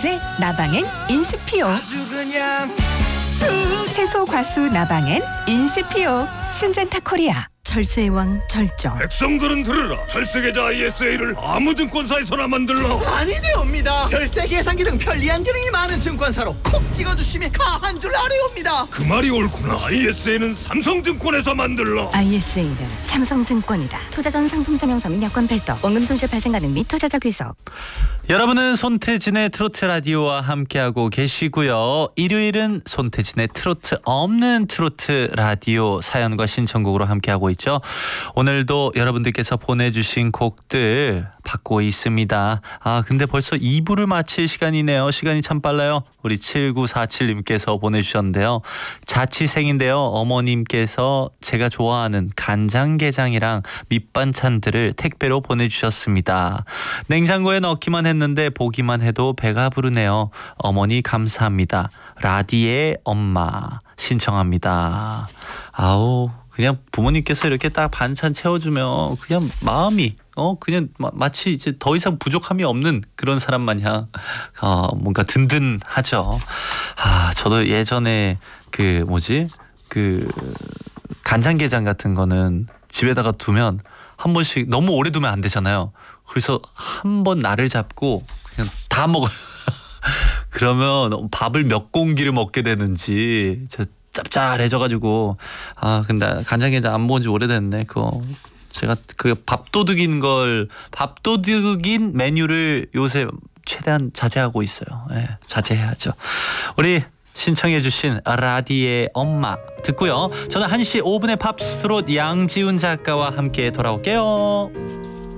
영양제 나방엔 인시피오. 아주 그냥 채소 과수 나방엔 인시피오. 신젠타 코리아. 절세의 왕 절정. 백성들은 들으라. 절세계좌 ISA를 아무 증권사에서나 만들라. 아니되옵니다. 절세 계산기 등 편리한 기능이 많은 증권사로 콕 찍어주시면 가한 줄 아뢰옵니다. 그 말이 옳구나. ISA는 삼성증권에서 만들라. ISA는 삼성증권이다. 투자 전 상품 설명서 및 여건 별도. 원금 손실 발생 가능 및 투자자 귀속. 여러분은 손태진의 트로트 라디오와 함께하고 계시고요. 일요일은 손태진의 트로트 없는 트로트 라디오 사연과 신청곡으로 함께하고 있죠. 오늘도 여러분들께서 보내주신 곡들 받고 있습니다. 근데 벌써 2부를 마칠 시간이네요. 시간이 참 빨라요. 우리 7947님께서 보내주셨는데요. 자취생인데요. 어머님께서 제가 좋아하는 간장게장이랑 밑반찬들을 택배로 보내주셨습니다. 냉장고에 넣기만 했는데 보기만 해도 배가 부르네요. 어머니 감사합니다. 라디의 엄마 신청합니다. 아우, 그냥 부모님께서 이렇게 딱 반찬 채워주면 그냥 마음이 그냥 마치 이제 더 이상 부족함이 없는 그런 사람 마냥 뭔가 든든하죠. 저도 예전에 그 간장게장 같은 거는 집에다가 두면 한 번씩 너무 오래 두면 안 되잖아요. 그래서 한 번 날을 잡고 그냥 다 먹어요. 그러면 밥을 몇 공기를 먹게 되는지 짭짤해져가지고 근데 간장게장 안 먹은 지 오래됐네. 그거 제가 그 밥도둑인 메뉴를 요새 최대한 자제하고 있어요. 자제해야죠. 우리 신청해주신 라디의 엄마 듣고요. 저는 1시 5분의 팝스트롯 양지훈 작가와 함께 돌아올게요.